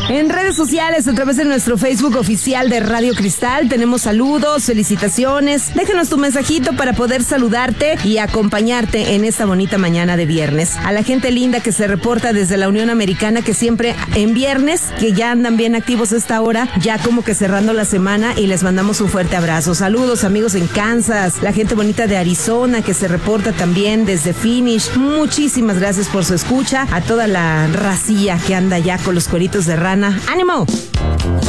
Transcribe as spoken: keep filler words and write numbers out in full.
En redes sociales, a través de nuestro Facebook oficial de Radio Cristal, tenemos saludos, felicitaciones. Déjanos tu mensajito para poder saludarte y acompañarte en esta bonita mañana de viernes. A la gente linda que se reporta desde la Unión Americana, que siempre en viernes, que ya andan bien activos a esta hora, ya como que cerrando la semana, y les mandamos un fuerte abrazo. Saludos, amigos en Kansas, la gente bonita de Arizona que se reporta también desde Phoenix. Muchísimas gracias por su escucha. A toda la racilla que anda ya con los cueritos de rana. ¡Ánimo!